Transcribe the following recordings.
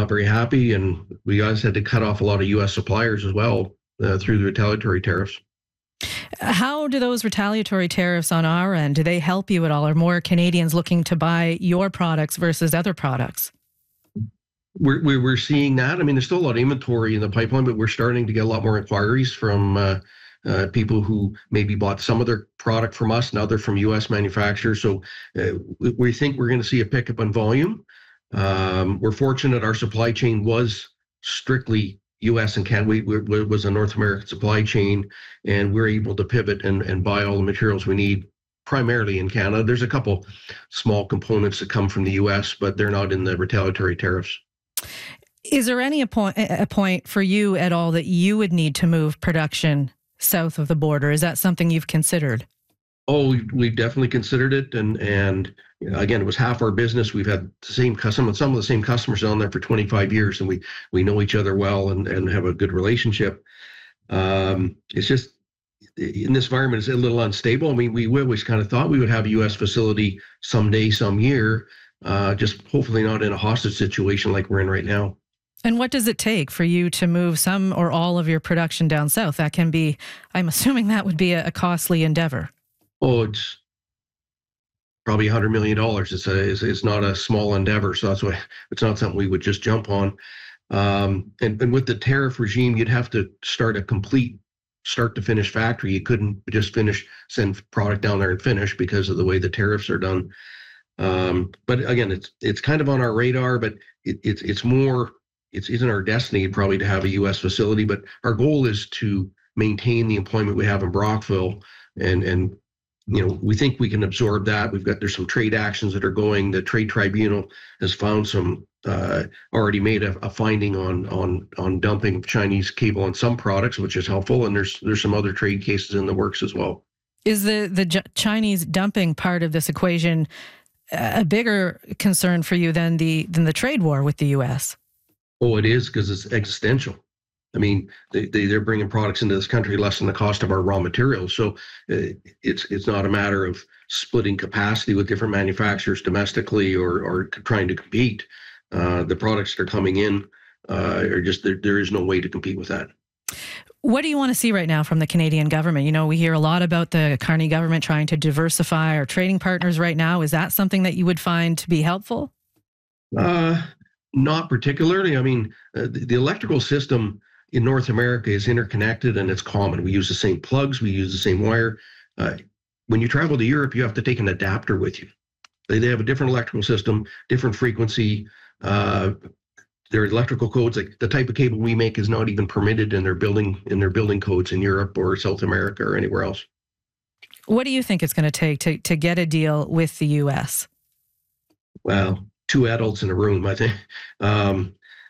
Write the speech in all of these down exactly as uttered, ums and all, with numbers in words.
not very happy, and we guys had to cut off a lot of U S suppliers as well uh, through the retaliatory tariffs. How do those retaliatory tariffs on our end, do they help you at all? Are more Canadians looking to buy your products versus other products? We're, we're seeing that. I mean, there's still a lot of inventory in the pipeline, but we're starting to get a lot more inquiries from uh, uh, people who maybe bought some of their product from us, now they're from U S manufacturers. So uh, we, we think we're going to see a pickup in volume. Um, we're fortunate our supply chain was strictly U S and Canada. We, we was a North American supply chain, and we're able to pivot and, and buy all the materials we need primarily in Canada. There's a couple small components that come from the U S, but they're not in the retaliatory tariffs. Is there any a point, a point for you at all that you would need to move production south of the border? Is that something you've considered? Oh, we've, we've definitely considered it, and and you know, again, it was half our business. We've had the same customer, some of the same customers on there for twenty-five years, and we we know each other well and and have a good relationship. Um, it's just in this environment, it's a little unstable. I mean, we always kind of thought we would have a U S facility someday, some year, uh, just hopefully not in a hostage situation like we're in right now. And what does it take for you to move some or all of your production down south? That can be, I'm assuming that would be a, a costly endeavor. Oh, it's probably one hundred million dollars. It's a, it's, it's not a small endeavor. So that's why it's not something we would just jump on. Um, and, and with the tariff regime, you'd have to start a complete start to finish factory. You couldn't just finish, send product down there and finish because of the way the tariffs are done. Um, but again, it's, it's kind of on our radar, but it, it's, it's more, it's isn't our destiny probably to have a U S facility, but our goal is to maintain the employment we have in Brockville, and, and, you know, we think we can absorb that. We've got, there's some trade actions that are going. The trade tribunal has found some, uh, already made a, a finding on, on, on dumping of Chinese cable on some products, which is helpful. And there's, there's some other trade cases in the works as well. Is the, the J- Chinese dumping part of this equation a bigger concern for you than the, than the trade war with the U S? Oh, it is, because it's existential. I mean, they, they, they're bringing products into this country less than the cost of our raw materials. So uh, it's it's not a matter of splitting capacity with different manufacturers domestically or, or trying to compete. Uh, the products that are coming in uh, are just, there, there is no way to compete with that. What do you want to see right now from the Canadian government? You know, we hear a lot about the Carney government trying to diversify our trading partners right now. Is that something that you would find to be helpful? Uh, not particularly. I mean, uh, the, the electrical system in North America is interconnected and it's common. We use the same plugs, we use the same wire. Uh, when you travel to Europe, you have to take an adapter with you. They, they have a different electrical system, different frequency. Uh, their electrical codes, like the type of cable we make, is not even permitted in their building in their building codes in Europe or South America or anywhere else. What do you think it's going to take to to get a deal with the U S? Well, two adults in a room, I think. Um,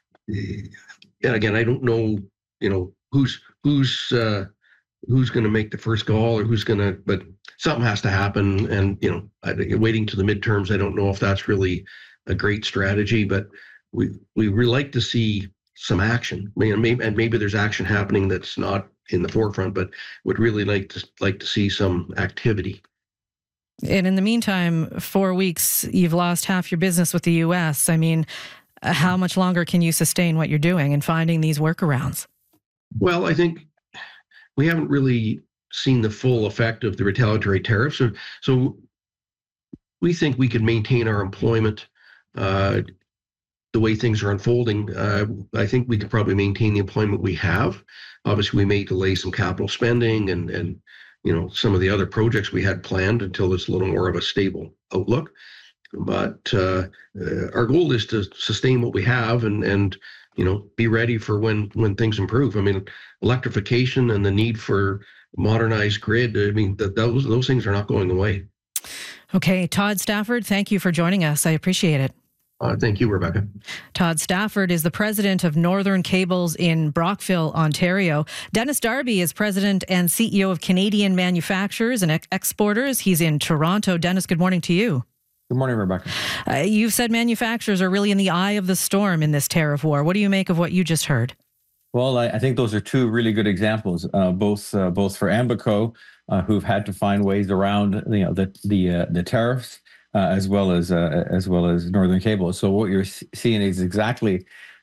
and again, I don't know, you know, who's who's uh, who's going to make the first call or who's going to, but something has to happen. And you know, I, waiting to the midterms, I don't know if that's really a great strategy, but we we really like to see some action. I mean, maybe, and maybe there's action happening that's not in the forefront, but would really like to like to see some activity. And in the meantime, four weeks, you've lost half your business with the U S. I mean, how much longer can you sustain what you're doing and finding these workarounds? Well, I think we haven't really seen the full effect of the retaliatory tariffs. So, so we think we can maintain our employment uh, the way things are unfolding. Uh, I think we could probably maintain the employment we have. Obviously, we may delay some capital spending and, and you know, some of the other projects we had planned until there's a little more of a stable outlook. But uh, uh, our goal is to sustain what we have and, and you know, be ready for when, when things improve. I mean, electrification and the need for modernized grid, I mean, that those, those things are not going away. Okay, Todd Stafford, thank you for joining us. I appreciate it. Uh, thank you, Rebecca. Todd Stafford is the president of Northern Cables in Brockville, Ontario. Dennis Darby is president and C E O of Canadian Manufacturers and Ex- Exporters. He's in Toronto. Dennis, good morning to you. Good morning, Rebecca. Uh, you've said manufacturers are really in the eye of the storm in this tariff war. What do you make of what you just heard? Well, I, I think those are two really good examples, uh, both uh, both for Ambaco, uh, who've had to find ways around you know the the uh, the tariffs, uh, as well as uh, as well as Northern Cable. So what you're seeing is exactly